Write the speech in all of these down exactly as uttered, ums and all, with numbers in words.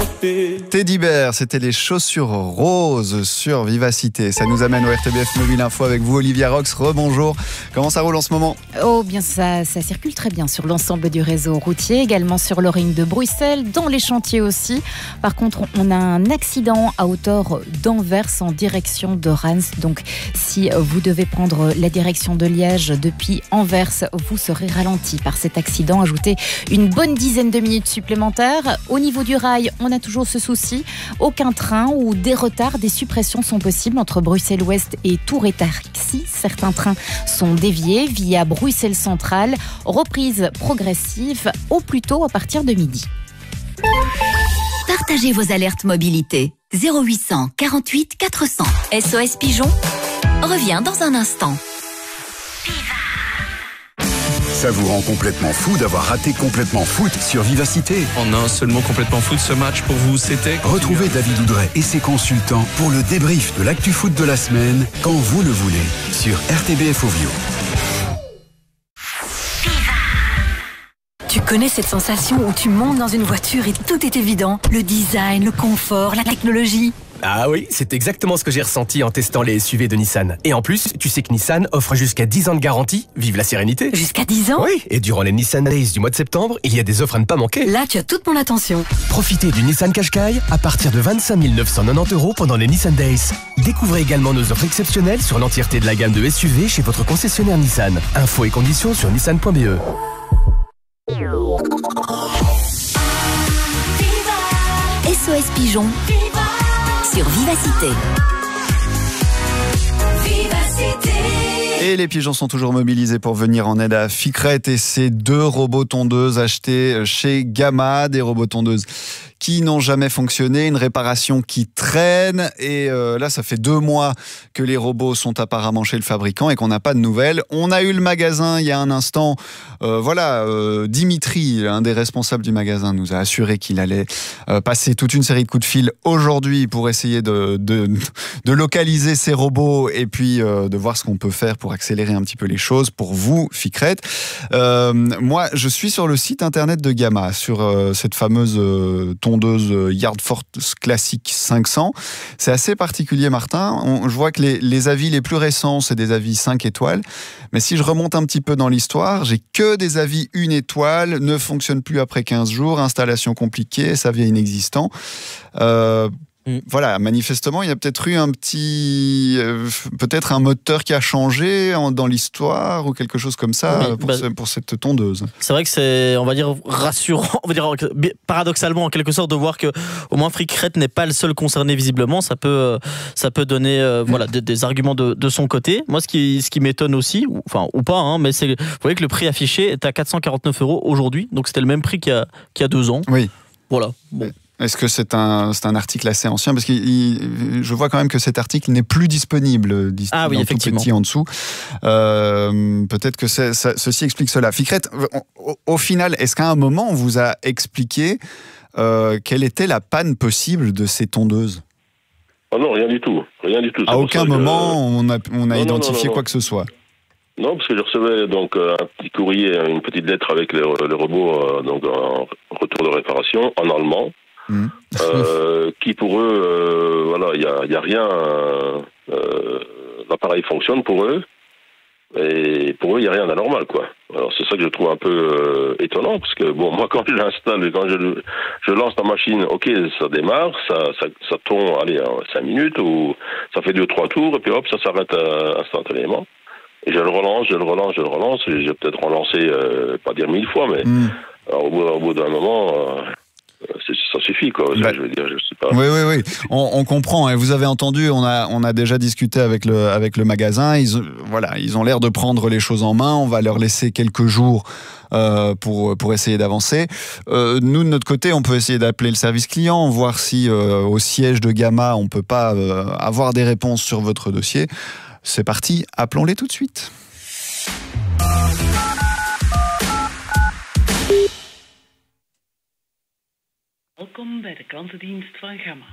Teddy Bear, c'était les chaussures roses sur Vivacité. Ça nous amène au R T B F Mobile Info avec vous, Olivia Rox. Rebonjour. Comment ça roule en ce moment ? Oh, bien ça, ça circule très bien sur l'ensemble du réseau routier, également sur le ring de Bruxelles, dans les chantiers aussi. Par contre, on a un accident à hauteur d'Anvers en direction de Reims. Donc, si vous devez prendre la direction de Liège depuis Anvers, vous serez ralenti par cet accident. Ajoutez une bonne dizaine de minutes supplémentaires. Au niveau du rail, on a toujours ce souci. Aucun train ou des retards, des suppressions sont possibles entre Bruxelles-Ouest et Tours et Taxi. Certains trains sont déviés via Bruxelles Centrale. Reprise progressive au plus tôt à partir de midi. Partagez vos alertes mobilité. zéro huit cent quarante-huit quatre cents. S O S Pigeon revient dans un instant. Ça vous rend complètement fou d'avoir raté Complètement Foot sur Vivacité. En un seul mot, Complètement Foot, ce match pour vous, c'était... Retrouvez David Oudret et ses consultants pour le débrief de l'actu foot de la semaine, quand vous le voulez, sur R T B F Ovio. Tu connais cette sensation où tu montes dans une voiture et tout est évident? Le design, le confort, la technologie. Ah oui, c'est exactement ce que j'ai ressenti en testant les S U V de Nissan. Et en plus, tu sais que Nissan offre jusqu'à dix ans de garantie. Vive la sérénité. Jusqu'à dix ans? Oui, et durant les Nissan Days du mois de septembre, il y a des offres à ne pas manquer. Là, tu as toute mon attention. Profitez du Nissan Qashqai à partir de vingt-cinq mille neuf cent quatre-vingt-dix euros pendant les Nissan Days. Découvrez également nos offres exceptionnelles sur l'entièreté de la gamme de S U V chez votre concessionnaire Nissan. Infos et conditions sur nissan point b e. S O S Pigeon sur Vivacité. Vivacité. Et les pigeons sont toujours mobilisés pour venir en aide à Ficrette et ses deux robots tondeuses achetés chez Gamma, des robots tondeuses qui n'ont jamais fonctionné, une réparation qui traîne. Et euh, là, ça fait deux mois que les robots sont apparemment chez le fabricant et qu'on n'a pas de nouvelles. On a eu le magasin il y a un instant. Euh, voilà, euh, Dimitri, un des responsables du magasin, nous a assuré qu'il allait euh, passer toute une série de coups de fil aujourd'hui pour essayer de, de, de localiser ces robots et puis euh, de voir ce qu'on peut faire pour accélérer un petit peu les choses pour vous, Ficrette. Euh, moi, je suis sur le site internet de Gamma, sur euh, cette fameuse euh, tondeuse Yardforce Classic cinq cents. C'est assez particulier, Martin. On, je vois que les, les avis les plus récents, c'est des avis cinq étoiles. Mais si je remonte un petit peu dans l'histoire, j'ai que des avis une étoile, ne fonctionne plus après quinze jours, installation compliquée, ça vient inexistant. Euh, Mm. Voilà, manifestement, il y a peut-être eu un petit, euh, peut-être un moteur qui a changé en, dans l'histoire ou quelque chose comme ça oui, pour, bah, ce, pour cette tondeuse. C'est vrai que c'est, on va dire, rassurant, on va dire paradoxalement en quelque sorte de voir que au moins Ficrette n'est pas le seul concerné visiblement. Ça peut, ça peut donner, euh, mm. voilà, des, des arguments de, de son côté. Moi, ce qui, ce qui m'étonne aussi, ou, enfin ou pas, hein, mais c'est, vous voyez que le prix affiché est à quatre cent quarante-neuf euros aujourd'hui, donc c'était le même prix qu'il y a, qu'il y a deux ans. Oui. Voilà. Bon. Est-ce que c'est un, c'est un article assez ancien? Parce que je vois quand même que cet article n'est plus disponible, ah oui, effectivement, tout petit en dessous. Euh, peut-être que c'est, ça, ceci explique cela. Ficrette, au, au final, est-ce qu'à un moment, on vous a expliqué euh, quelle était la panne possible de ces tondeuses? Ah non, rien du tout. Rien du tout. À aucun moment, que... on a, on a non, identifié non, non, non, quoi que ce soit. Non, parce que je recevais donc un petit courrier, une petite lettre avec le, le robot, euh, donc en retour de réparation en allemand. Mmh. euh, qui pour eux, euh, voilà, il y a, y a rien. Euh, l'appareil fonctionne pour eux, et pour eux, il y a rien d'anormal, quoi. Alors c'est ça que je trouve un peu euh, étonnant, parce que bon, moi quand je l'installe, quand je, je lance la machine, ok, ça démarre, ça, ça, ça tombe, allez, en cinq minutes ou ça fait deux trois tours, et puis hop, ça s'arrête euh, instantanément. Et je le relance, je le relance, je le relance, et j'ai peut-être relancé, euh, pas dire mille fois, mais mmh. alors, au bout, au bout d'un moment. Euh, ça suffit, quoi. Bah, je veux dire, je sais pas. Oui, oui, oui. On, on comprend. Et vous avez entendu, on a, on a déjà discuté avec le, avec le magasin. Ils, voilà, ils ont l'air de prendre les choses en main. On va leur laisser quelques jours euh, pour, pour essayer d'avancer. Euh, nous, de notre côté, on peut essayer d'appeler le service client, voir si euh, au siège de Gamma, on peut pas euh, avoir des réponses sur votre dossier. C'est parti, appelons-les tout de suite. Welkom bij de klantendienst van Gamma.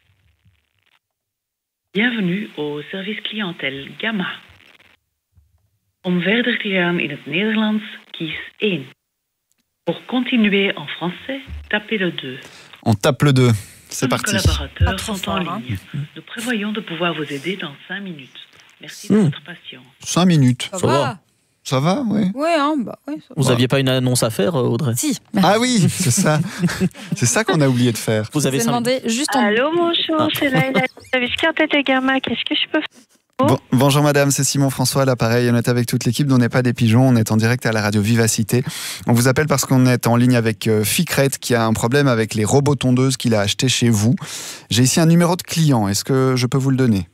Bienvenue au service clientèle Gamma. Om verder te gaan in het Nederlands, kies één. Pour continuer en français, tapez le deux. On tape le deux. C'est Nos parti. collaborateurs trop sont en fort, hein. ligne. Nous prévoyons de pouvoir vous aider dans cinq minutes. Merci de Mmh. votre patience. Cinq minutes. Ça, Ça va. va. Ça va, oui. Ouais, hein, bah, ouais, ça Vous Ouais. aviez pas une annonce à faire, euh, Audrey? Si. Ah oui, c'est ça. C'est ça qu'on a oublié de faire. Vous avez Je cinq demandé juste en... Allô, bonjour, Ah. c'est Laïla. Service clientèle de Gamma. Qu'est-ce que je peux faire? Bon- bonjour madame, c'est Simon François à l'appareil. On est avec toute l'équipe d'On n'est pas des pigeons. On est en direct à la radio Vivacité. On vous appelle parce qu'on est en ligne avec euh, Ficret qui a un problème avec les robots tondeuses qu'il a achetés chez vous. J'ai ici un numéro de client. Est-ce que je peux vous le donner?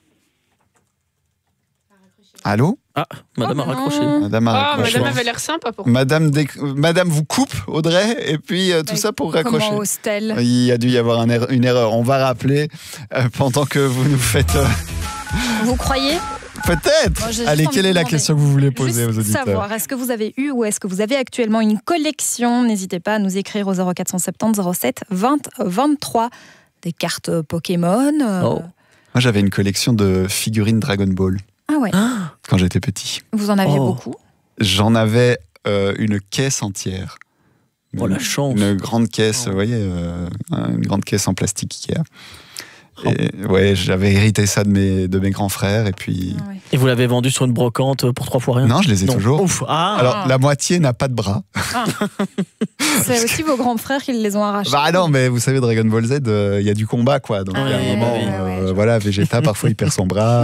Allô? Ah, madame Oh, a mais raccroché. non. Madame a Ah, raccroché. madame avait l'air sympa pour Madame, déc- Madame vous coupe, Audrey, et puis euh, tout Ouais, ça pour Comme raccrocher. en hostel. Il y a dû y avoir un er- une erreur. On va rappeler euh, pendant que vous nous faites... euh, Vous croyez? Peut-être. Moi, j'ai Allez, juste quelle envie est de la demander. question que vous voulez poser Juste aux auditeurs? savoir, est-ce que vous avez eu ou est-ce que vous avez actuellement une collection? N'hésitez pas à nous écrire au zéro quatre cent soixante-dix zéro sept vingt vingt-trois. Des cartes Pokémon. euh, Oh. Moi, j'avais une collection de figurines Dragon Ball Ah ouais, quand j'étais petit. vous en aviez Oh. beaucoup. J'en avais euh, une caisse entière. Oh, la chance. Une grande caisse, Oh. vous voyez, euh, une grande caisse en plastique Ikea. Oh. Et, ouais, j'avais hérité ça de mes, de mes grands frères et puis... Ah ouais. Et vous l'avez vendu sur une brocante pour trois fois rien? Non, je les ai Non. toujours. Ouf. Ah. Alors, la moitié n'a pas de bras. C'est aussi vos grands frères qui les ont arrachés. Bah non, mais vous savez, Dragon Ball Z, euh, il y a du combat, quoi. Donc, Ah il y a un ouais, moment, ouais, ouais, euh, ouais, voilà, Vegeta, parfois, il perd son bras.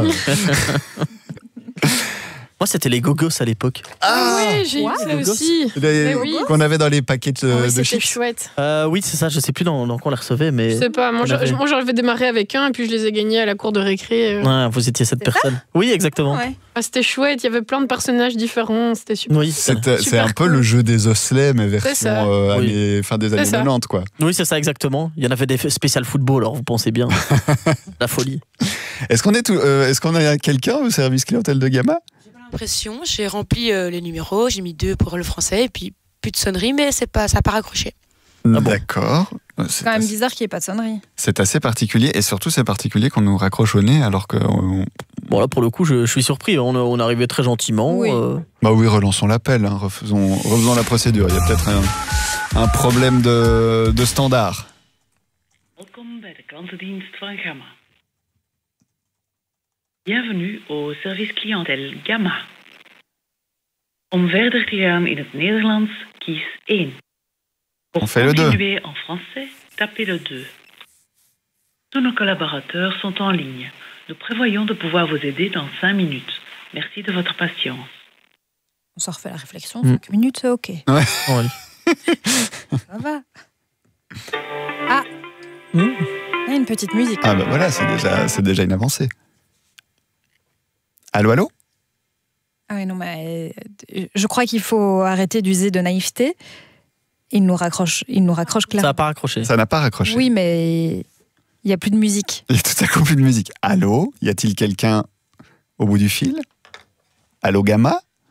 Moi, c'était les Gogos à l'époque. Ah oui, j'ai eu Wow. ça aussi. Les- Mais oui. Qu'on avait dans les paquets de, Ah oui, de c'était chips. chouette. Euh, oui, c'est ça. Je sais plus dans, dans quoi on les recevait, mais. Je sais pas, moi on je- avait- moi, j'avais démarré avec un et puis je les ai gagnés à la cour de récré. euh. Ouais, vous étiez cette personne. Oui, exactement. Ouais. Ah, c'était chouette, il y avait plein de personnages différents, c'était super. Oui, C'est c'est c'est Super un peu cool. le jeu des osselets, mais version ça. euh, Oui. années- fin des années ça. quatre-vingt-dix, quoi. oui, c'est ça exactement. Il y en avait des spéciales football, alors vous pensez bien. La folie. Est-ce qu'on est tout- euh, est-ce qu'on a quelqu'un au service clientèle de Gamma? Impression, j'ai rempli euh, les numéros, j'ai mis deux pour le français et puis plus de sonnerie, mais c'est pas, ça n'a pas raccroché. bon D'accord. C'est C'est quand même assez, bizarre qu'il n'y ait pas de sonnerie. c'est assez particulier et surtout c'est particulier qu'on nous raccroche au nez alors que on- Bon, là, pour le coup, je, je suis surpris. On, on arrivait très gentiment. Oui. euh, bah oui, relançons l'appel, hein, refaisons, refaisons la procédure. Il y a peut-être un, un problème de, de standard. Welkom bij de klantendienst van Gamma. Bienvenue au service clientèle Gamma. Om verder te gaan in het Nederlands, kies één. Pour On fait le deux. continuer en français, tapez le deux. Tous nos collaborateurs sont en ligne. Nous prévoyons de pouvoir vous aider dans cinq minutes. Merci de votre patience. On s'en refait la réflexion. Mm. cinq minutes, c'est OK. Ouais. ouais. Ça va. Ah, Mm. il y a une petite musique. Ah bah voilà, c'est déjà, c'est déjà une avancée. Allô, allô? Ah oui, non, mais euh, je crois qu'il faut arrêter d'user de naïveté. Il nous raccroche, il nous raccroche Ça clairement. n'a pas raccroché. Ça n'a pas raccroché. Oui, mais il n'y a plus de musique. Il y a tout à coup plus de musique. Allô? Y a-t-il quelqu'un au bout du fil? Allô, Gamma?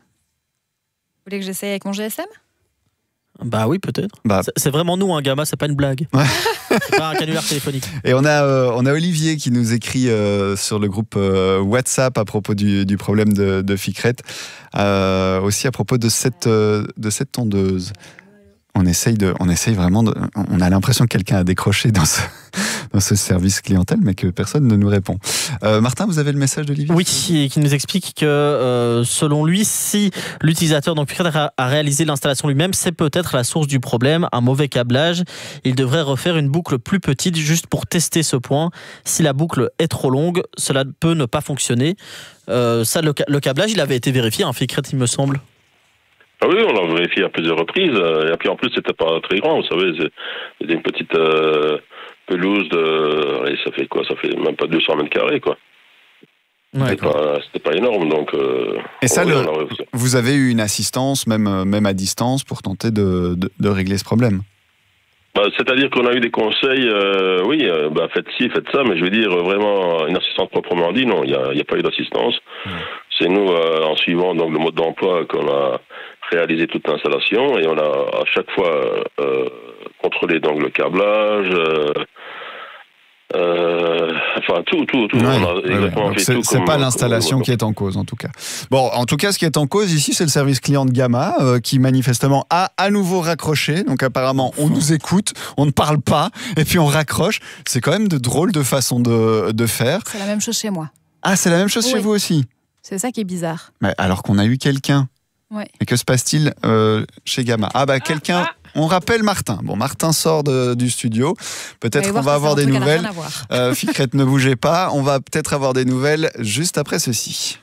Vous voulez que j'essaye avec mon G S M? Bah oui, peut-être. Bah. C'est- C'est vraiment nous, un Gamma, c'est pas une blague. Ouais. C'est pas un canular téléphonique. Et on a, euh, on a Olivier qui nous écrit euh, sur le groupe euh, WhatsApp à propos du, du problème de, de Ficret, euh, aussi à propos de cette, euh, de cette tondeuse. On essaye, de, on essaye vraiment de... On a l'impression que quelqu'un a décroché dans ce, dans ce service clientèle, mais que personne ne nous répond. Euh, Martin, vous avez le message d'Olivier? Oui, qui, qui nous explique que euh, selon lui, si l'utilisateur donc Ficret a, a réalisé l'installation lui-même, c'est peut-être la source du problème, un mauvais câblage. Il devrait refaire une boucle plus petite juste pour tester ce point. Si la boucle est trop longue, cela peut ne pas fonctionner. Euh, ça, le, ca- le câblage, il avait été vérifié, un Ficret, il me semble. Ah oui, on l'a vérifié à plusieurs reprises. euh, Et puis en plus, c'était pas très grand, vous savez. c'est- C'était une petite euh, pelouse de. Allez, ça fait quoi? Ça fait même pas deux cents mètres carrés, quoi. Ouais, C'était pas, c'était pas énorme, donc. Euh, Et ça, oui, le- on a- vous avez eu une assistance, même, euh, même à distance, pour tenter de, de, de régler ce problème? Bah, c'est-à-dire qu'on a eu des conseils, euh, oui, euh, bah, faites ci, faites ça, mais je veux dire, euh, vraiment, une assistance proprement dit, non, il n'y a, il y a pas eu d'assistance. Mmh. C'est nous, euh, en suivant donc, le mode d'emploi, qu'on a réalisé toute l'installation et on a à chaque fois euh, contrôlé donc, le câblage, euh, euh, enfin, tout, tout, tout. Ouais, on a ouais, exactement ouais. fait C'est, tout c'est comme, pas l'installation comme, qui est en cause, en tout cas. Bon, en tout cas, ce qui est en cause ici, c'est le service client de Gamma, euh, qui manifestement a à nouveau raccroché. Donc apparemment, on nous écoute, on ne parle pas, et puis on raccroche. C'est quand même de drôles de façon de, de faire. C'est la même chose chez moi. Ah, c'est la même chose Oui. chez vous aussi? C'est ça qui est bizarre. Mais alors qu'on a eu quelqu'un. Ouais. Et que se passe-t-il euh, chez Gamma? Ah bah quelqu'un... ah. On rappelle Martin. Bon, Martin sort de, du studio. Peut-être qu'on va avoir des nouvelles. Euh, Ficrette, ne bougez pas. On va peut-être avoir des nouvelles juste après ceci.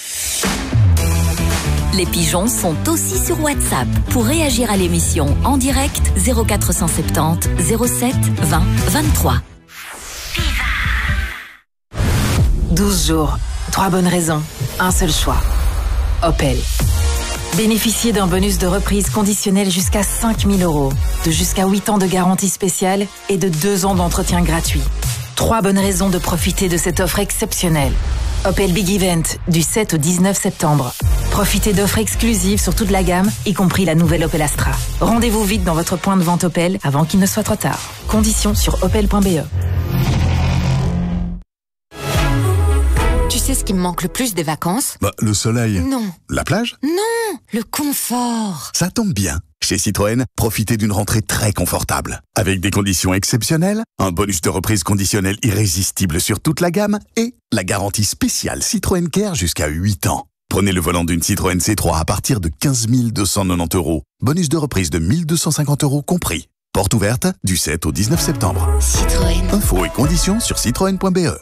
Les pigeons sont aussi sur WhatsApp. Pour réagir à l'émission en direct, zéro quatre cent soixante-dix zéro sept vingt vingt-trois. douze jours, trois bonnes raisons, un seul choix. Opel. Bénéficiez d'un bonus de reprise conditionnel jusqu'à cinq mille euros, de jusqu'à huit ans de garantie spéciale et de deux ans d'entretien gratuit. Trois bonnes raisons de profiter de cette offre exceptionnelle. Opel Big Event, du sept au dix-neuf septembre. Profitez d'offres exclusives sur toute la gamme, y compris la nouvelle Opel Astra. Rendez-vous vite dans votre point de vente Opel avant qu'il ne soit trop tard. Conditions sur opel point b e. Tu sais ce qui me manque le plus des vacances? Bah, le soleil. Non. La plage? Non, le confort. Ça tombe bien. Chez Citroën, profitez d'une rentrée très confortable. Avec des conditions exceptionnelles, un bonus de reprise conditionnel irrésistible sur toute la gamme et la garantie spéciale Citroën Care jusqu'à huit ans. Prenez le volant d'une Citroën C trois à partir de quinze mille deux cent quatre-vingt-dix euros. Bonus de reprise de mille deux cent cinquante euros compris. Porte ouverte du sept au dix-neuf septembre. Citroën. Infos et conditions sur citroën point b e.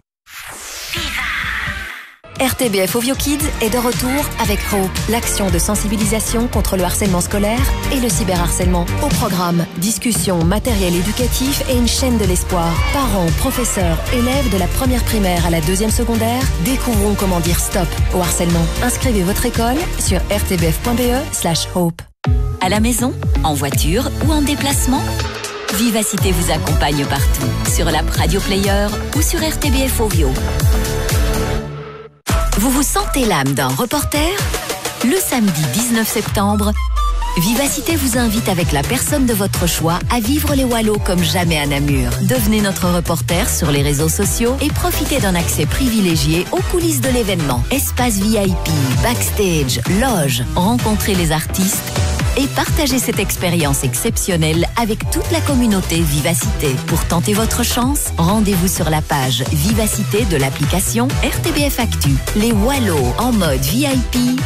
R T B F Ovio Kids est de retour avec Hope, l'action de sensibilisation contre le harcèlement scolaire et le cyberharcèlement. Au programme, discussions, matériel éducatif et une chaîne de l'espoir. Parents, professeurs, élèves de la première primaire à la deuxième secondaire, découvrons comment dire stop au harcèlement. Inscrivez votre école sur r t b f point b e slash hope. À la maison, en voiture ou en déplacement, Vivacité vous accompagne partout, sur l'app Radio Player ou sur R T B F Ovio. Vous vous sentez l'âme d'un reporter? Le samedi dix-neuf septembre, Vivacité vous invite avec la personne de votre choix à vivre les Wallos comme jamais à Namur. Devenez notre reporter sur les réseaux sociaux et profitez d'un accès privilégié aux coulisses de l'événement. Espace V I P, backstage, loge, rencontrez les artistes et partagez cette expérience exceptionnelle avec toute la communauté Vivacité. Pour tenter votre chance, rendez-vous sur la page Vivacité de l'application R T B F Actu. Les Wallos en mode V I P